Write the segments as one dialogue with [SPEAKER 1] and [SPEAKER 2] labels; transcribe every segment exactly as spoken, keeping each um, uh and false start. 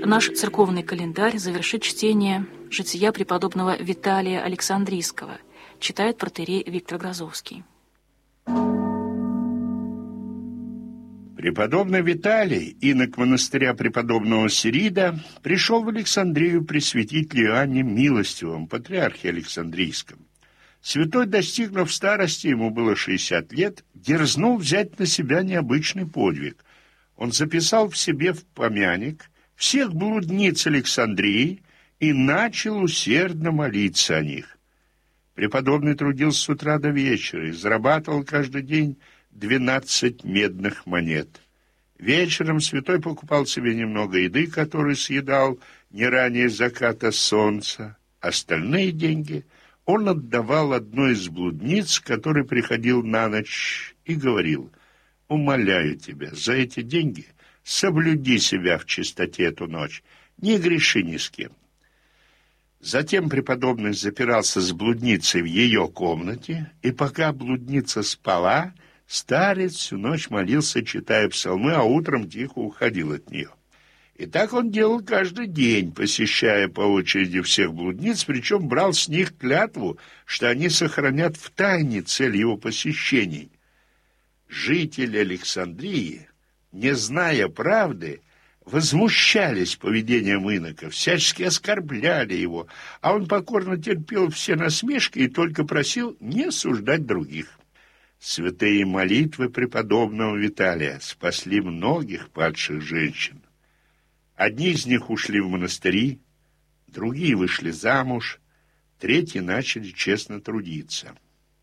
[SPEAKER 1] Наш церковный календарь завершит чтение жития преподобного Виталия Александрийского, читает протоиерей Виктор Грозовский.
[SPEAKER 2] Преподобный Виталий, инок монастыря преподобного Сирида, пришел в Александрию при святителе Иоанне Милостивом, патриархе Александрийском. Святой, достигнув старости, ему было шестьдесят лет, дерзнул взять на себя необычный подвиг. Он записал в себе в помяник всех блудниц Александрии и начал усердно молиться о них. Преподобный трудился с утра до вечера и зарабатывал каждый день двенадцать медных монет. Вечером святой покупал себе немного еды, которую съедал не ранее заката солнца. Остальные деньги он отдавал одной из блудниц, который приходил на ночь, и говорил: «Умоляю тебя, за эти деньги соблюди себя в чистоте эту ночь, не греши ни с кем». Затем преподобный запирался с блудницей в ее комнате, и пока блудница спала, старец всю ночь молился, читая псалмы, а утром тихо уходил от нее. И так он делал каждый день, посещая по очереди всех блудниц, причем брал с них клятву, что они сохранят в тайне цель его посещений. Жители Александрии, не зная правды, возмущались поведением инока, всячески оскорбляли его, а он покорно терпел все насмешки и только просил не осуждать других. Святые молитвы преподобного Виталия спасли многих падших женщин. Одни из них ушли в монастыри, другие вышли замуж, третьи начали честно трудиться.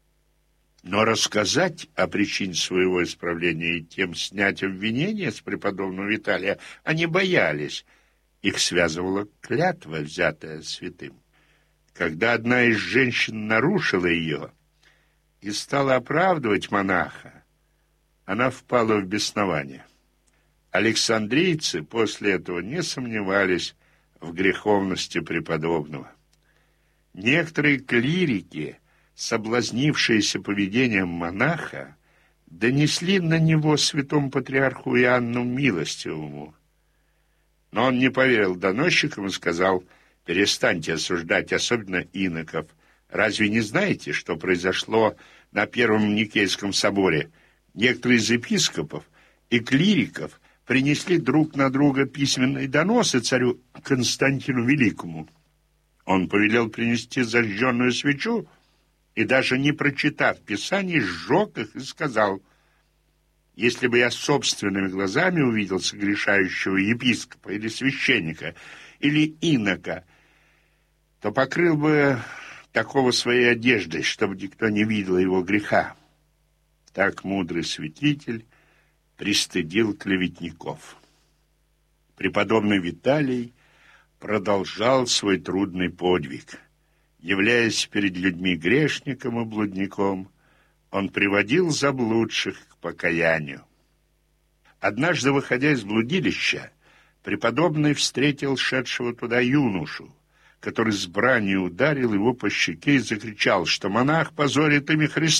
[SPEAKER 2] Но рассказать о причине своего исправления и тем снять обвинения с преподобного Виталия они боялись. Их связывала клятва, взятая святым. Когда одна из женщин нарушила ее и стала оправдывать монаха, она впала в беснование. Александрийцы после этого не сомневались в греховности преподобного. Некоторые клирики, соблазнившиеся поведением монаха, донесли на него святому патриарху Иоанну Милостивому. Но он не поверил доносчикам и сказал: «Перестаньте осуждать, особенно иноков. Разве не знаете, что произошло на Первом Никейском соборе? Некоторые из епископов и клириков принесли друг на друга письменные доносы царю Константину Великому. Он повелел принести зажженную свечу и, даже не прочитав Писаний, сжег их и сказал: «Если бы я собственными глазами увидел согрешающего епископа или священника или инока, то покрыл бы такого своей одеждой, чтобы никто не видел его греха». Так мудрый святитель пристыдил клеветников. Преподобный Виталий продолжал свой трудный подвиг. Являясь перед людьми грешником и блудником, он приводил заблудших к покаянию. Однажды, выходя из блудилища, преподобный встретил шедшего туда юношу, который с бранью ударил его по щеке и закричал, что монах позорит имя Христа.